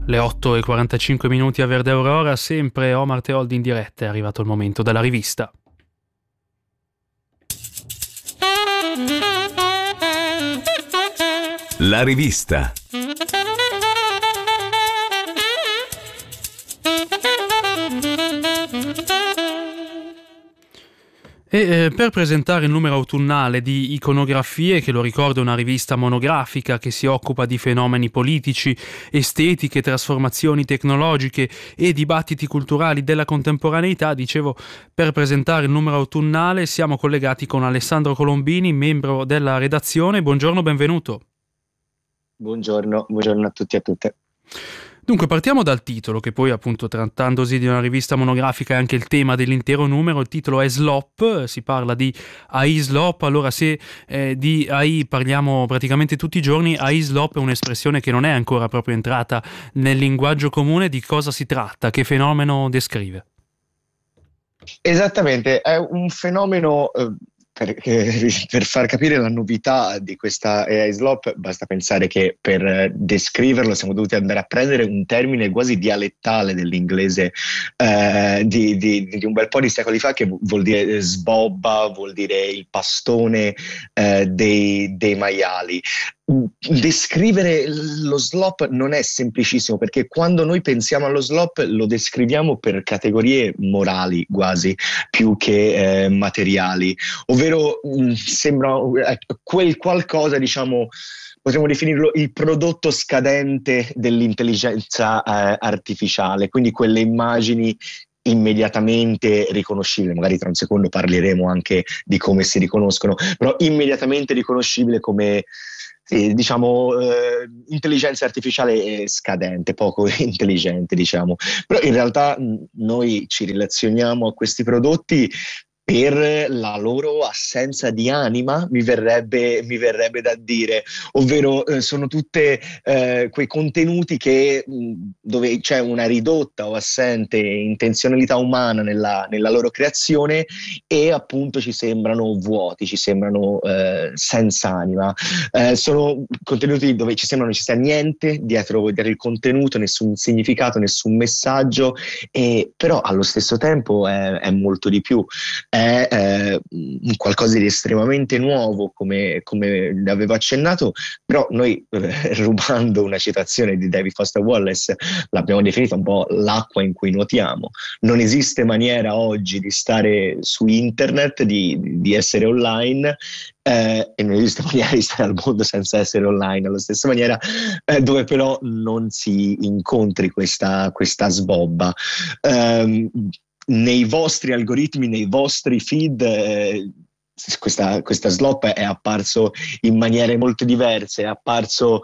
Le 8:45 a Verde Aurora, sempre Omar Teoldi in diretta, è arrivato il momento della rivista. La rivista. Per presentare il numero autunnale di Iconografie, che lo ricordo è una rivista monografica che si occupa di fenomeni politici, estetiche, trasformazioni tecnologiche e dibattiti culturali della contemporaneità, dicevo, per presentare il numero autunnale siamo collegati con Alessandro Colombini, membro della redazione. Buongiorno, benvenuto. Buongiorno a tutti e a tutte. Dunque, partiamo dal titolo, che poi appunto trattandosi di una rivista monografica è anche il tema dell'intero numero. Il titolo è SLOP, si parla di AI SLOP. Allora, se di AI parliamo praticamente tutti i giorni, AI SLOP è un'espressione che non è ancora proprio entrata nel linguaggio comune. Di cosa si tratta? Che fenomeno descrive? Esattamente, è un fenomeno... Per far capire la novità di questa AI SLOP basta pensare che per descriverlo siamo dovuti andare a prendere un termine quasi dialettale dell'inglese di un bel po' di secoli fa, che vuol dire sbobba, vuol dire il pastone dei maiali. Descrivere lo slop non è semplicissimo, perché quando noi pensiamo allo slop lo descriviamo per categorie morali quasi più che materiali, ovvero sembra quel qualcosa, diciamo, potremmo definirlo il prodotto scadente dell'intelligenza artificiale, quindi quelle immagini immediatamente riconoscibile, magari tra un secondo parleremo anche di come si riconoscono, però immediatamente riconoscibile come intelligenza artificiale scadente, poco intelligente, diciamo. Però in realtà noi ci relazioniamo a questi prodotti per la loro assenza di anima, mi verrebbe da dire, ovvero sono tutte quei contenuti che dove c'è una ridotta o assente intenzionalità umana nella loro creazione, e appunto ci sembrano vuoti, ci sembrano senza anima. Sono contenuti dove ci sembra non ci sia niente dietro il contenuto, nessun significato, nessun messaggio, però allo stesso tempo è molto di più. È qualcosa di estremamente nuovo, come le avevo accennato, però noi rubando una citazione di David Foster Wallace l'abbiamo definita un po' l'acqua in cui nuotiamo. Non esiste maniera oggi di stare su internet, di essere online, e non esiste maniera di stare al mondo senza essere online alla stessa maniera, dove però non si incontri questa sbobba. Nei vostri algoritmi, nei vostri feed, questa slop è apparso in maniere molto diverse, è apparso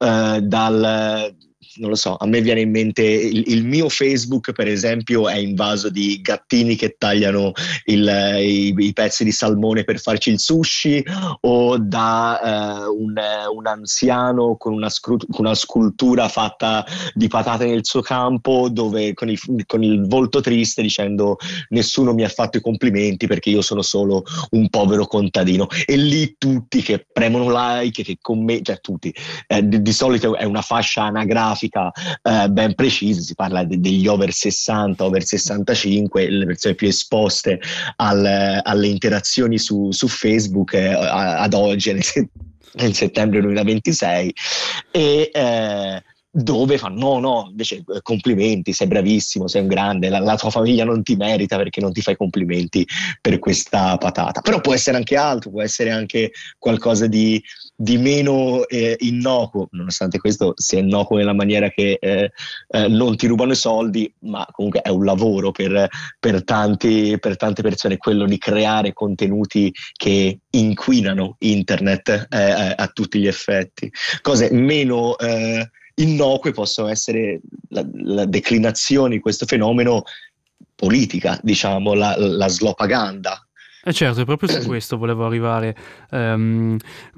non lo so, a me viene in mente il mio Facebook, per esempio, è invaso di gattini che tagliano i pezzi di salmone per farci il sushi, o da un anziano con una scultura fatta di patate nel suo campo, dove con il volto triste dicendo nessuno mi ha fatto i complimenti perché io sono solo un povero contadino, e lì tutti che premono like, che commentano, cioè tutti, di solito è una fascia anagrafica ben precisa, si parla degli over 60, over 65, le persone più esposte alle interazioni su Facebook ad oggi, nel settembre 2026, e dove fanno no, invece complimenti, sei bravissimo, sei un grande, la tua famiglia non ti merita perché non ti fai complimenti per questa patata. Però può essere anche altro, può essere anche qualcosa di meno innocuo, nonostante questo sia innocuo nella maniera che non ti rubano i soldi, ma comunque è un lavoro per tante persone, quello di creare contenuti che inquinano internet a tutti gli effetti. Cose meno innocue possono essere la declinazione di questo fenomeno politica, diciamo, la slopaganda. Certo, è proprio su questo volevo arrivare.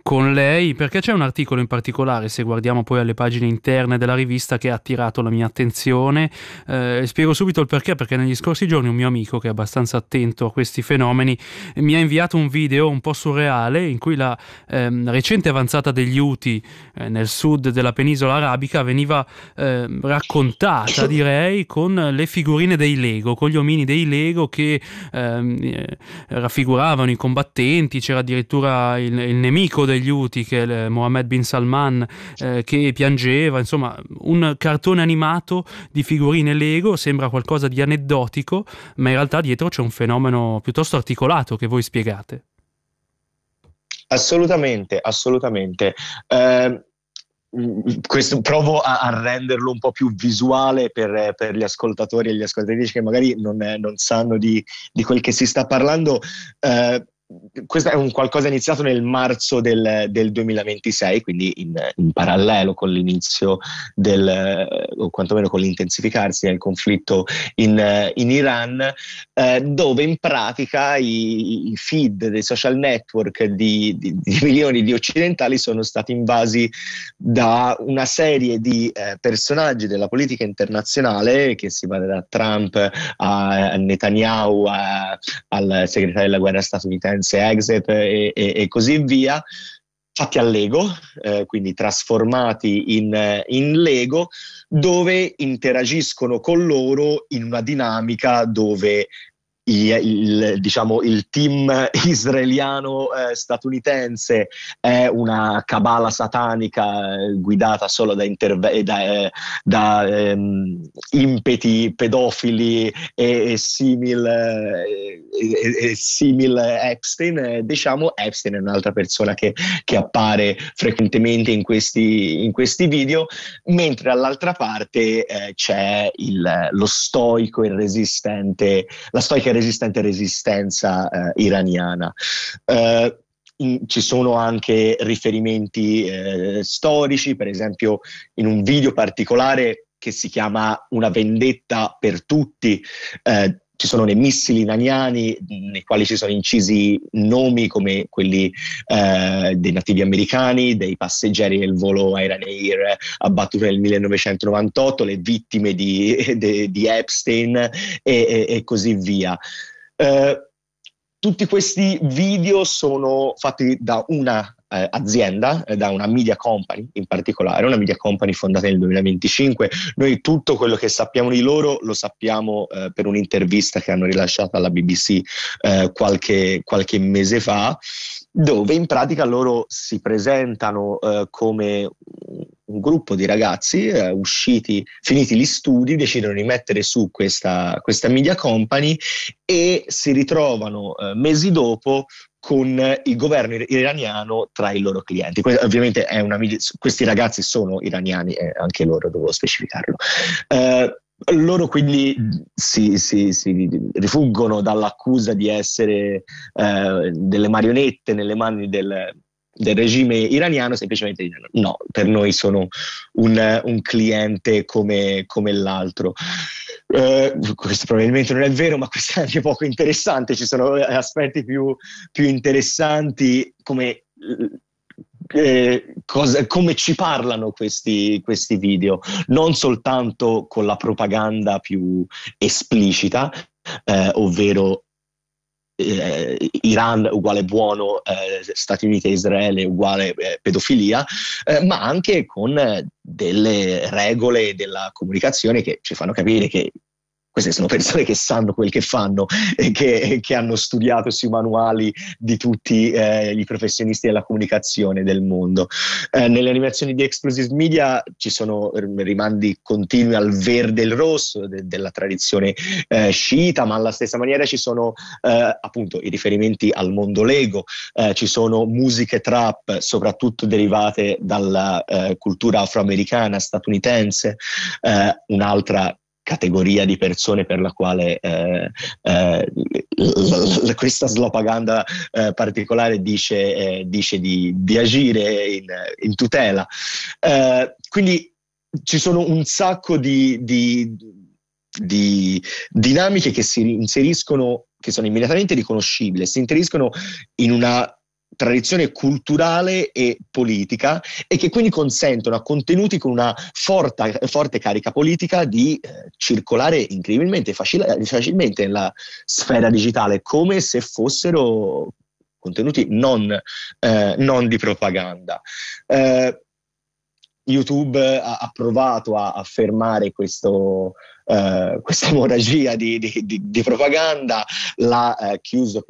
con lei, perché c'è un articolo in particolare, se guardiamo poi alle pagine interne della rivista, che ha attirato la mia attenzione. Spiego subito il perché negli scorsi giorni un mio amico, che è abbastanza attento a questi fenomeni, mi ha inviato un video un po' surreale in cui la recente avanzata degli Houthi nel sud della penisola arabica veniva raccontata, direi, con le figurine dei Lego, con gli omini dei Lego che raffiguravano i combattenti. C'era addirittura il nemico degli Houthi, che è Mohammed bin Salman, che piangeva. Insomma, un cartone animato di figurine Lego. Sembra qualcosa di aneddotico, ma in realtà dietro c'è un fenomeno piuttosto articolato che voi spiegate. Assolutamente, assolutamente. Questo provo a renderlo un po' più visuale per gli ascoltatori e gli ascoltatrici che magari non sanno di quel che si sta parlando. Questo è un qualcosa iniziato nel marzo del 2026, quindi in parallelo con l'inizio o quantomeno con l'intensificarsi del conflitto in Iran, dove in pratica i feed dei social network di milioni di occidentali sono stati invasi da una serie di personaggi della politica internazionale, che si va da Trump a Netanyahu al segretario della guerra statunitense Exet e così via, fatti a Lego, quindi trasformati in Lego, dove interagiscono con loro in una dinamica dove il team israeliano statunitense è una cabala satanica guidata solo da impeti pedofili e simil Epstein. Diciamo, Epstein è un'altra persona che appare frequentemente in questi video, mentre dall'altra parte c'è lo stoico e resistente, la stoica e resistente resistenza iraniana. Ci sono anche riferimenti storici, per esempio in un video particolare che si chiama Una vendetta per tutti, ci sono dei missili iraniani nei quali ci sono incisi nomi come quelli dei nativi americani, dei passeggeri del volo Ryanair abbattuto nel 1998, le vittime di Epstein e così via. Tutti questi video sono fatti da una azienda, da una media company in particolare, una media company fondata nel 2025. Noi tutto quello che sappiamo di loro lo sappiamo per un'intervista che hanno rilasciato alla BBC qualche mese fa, dove in pratica loro si presentano come un gruppo di ragazzi finiti gli studi, decidono di mettere su questa media company e si ritrovano mesi dopo con il governo iraniano tra i loro clienti. Ovviamente questi ragazzi sono iraniani, e anche loro devo specificarlo. Loro quindi si rifuggono dall'accusa di essere delle marionette nelle mani del regime iraniano, semplicemente dicono no, per noi sono un cliente come l'altro. Questo probabilmente non è vero, ma questo è anche poco interessante. Ci sono aspetti più interessanti, come come ci parlano questi video, non soltanto con la propaganda più esplicita, ovvero Iran uguale buono, Stati Uniti e Israele uguale pedofilia, ma anche con delle regole della comunicazione che ci fanno capire che queste sono persone che sanno quel che fanno e che hanno studiato sui manuali di tutti i professionisti della comunicazione del mondo. Nelle animazioni di Explosive Media ci sono rimandi continui al verde e il rosso della tradizione sciita, ma alla stessa maniera ci sono appunto i riferimenti al mondo Lego, ci sono musiche trap soprattutto derivate dalla cultura afroamericana statunitense, un'altra categoria di persone per la quale questa slopaganda particolare dice di agire in tutela. Quindi ci sono un sacco di dinamiche che si inseriscono, che sono immediatamente riconoscibili, si inseriscono in una tradizione culturale e politica, e che quindi consentono a contenuti con una forte carica politica di circolare incredibilmente facilmente nella sfera digitale, come se fossero contenuti non di propaganda. YouTube ha provato a fermare questa emorragia di propaganda, ha chiuso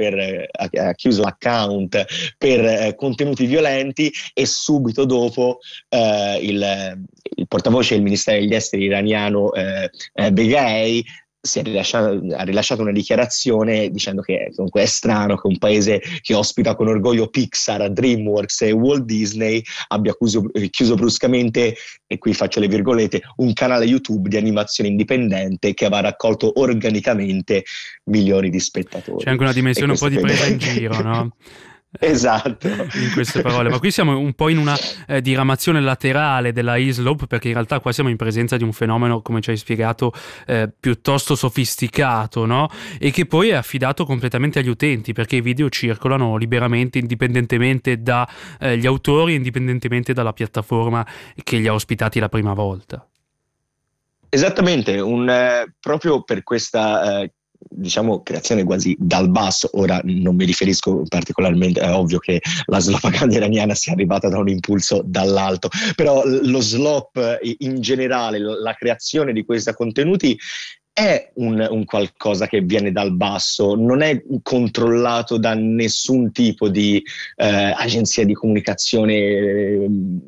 l'account per contenuti violenti, e subito dopo il portavoce del Ministero degli Esteri iraniano Beghei ha rilasciato una dichiarazione dicendo che comunque è strano che un paese che ospita con orgoglio Pixar, DreamWorks e Walt Disney abbia chiuso bruscamente, e qui faccio le virgolette, un canale YouTube di animazione indipendente che aveva raccolto organicamente milioni di spettatori. C'è anche una dimensione un po' di presa in giro, no? Esatto. In queste parole, ma qui siamo un po' in una diramazione laterale della e-slope, perché in realtà qua siamo in presenza di un fenomeno, come ci hai spiegato, piuttosto sofisticato, no? E che poi è affidato completamente agli utenti, perché i video circolano liberamente, indipendentemente dagli autori, indipendentemente dalla piattaforma che li ha ospitati la prima volta. Esattamente, proprio per questa creazione quasi dal basso. Ora non mi riferisco particolarmente, è ovvio che la slopaganda iraniana sia arrivata da un impulso dall'alto, però lo slop in generale, la creazione di questi contenuti è un qualcosa che viene dal basso, non è controllato da nessun tipo di agenzia di comunicazione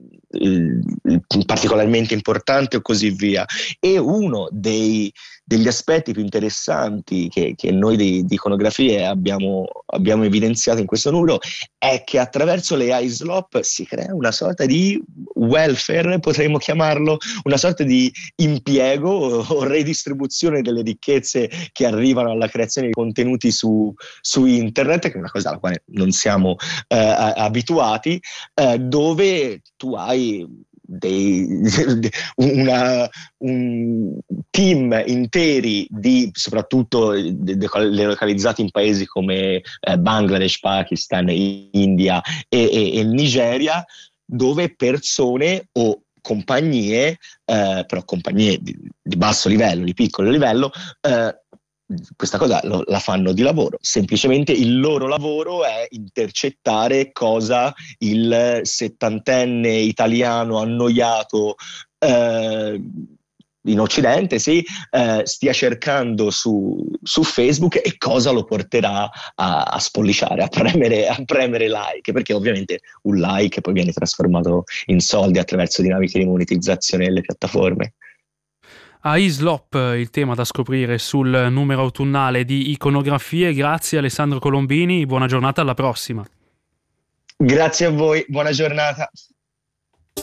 particolarmente importante o così via. E uno degli aspetti più interessanti che noi di iconografie abbiamo evidenziato in questo numero è che attraverso le iSlop si crea una sorta di welfare, potremmo chiamarlo, una sorta di impiego o redistribuzione delle ricchezze che arrivano alla creazione di contenuti su internet, che è una cosa alla quale non siamo abituati, dove tu hai un team interi soprattutto localizzati in paesi come Bangladesh, Pakistan, India e Nigeria, dove persone o compagnie, però compagnie di basso livello, di piccolo livello, questa cosa la fanno di lavoro. Semplicemente il loro lavoro è intercettare cosa il settantenne italiano annoiato in Occidente stia cercando su Facebook, e cosa lo porterà a spolliciare, a premere like, perché ovviamente un like poi viene trasformato in soldi attraverso dinamiche di monetizzazione delle piattaforme. A iSlop, il tema da scoprire sul numero autunnale di Iconografie. Grazie Alessandro Colombini, buona giornata, alla prossima. Grazie a voi, buona giornata.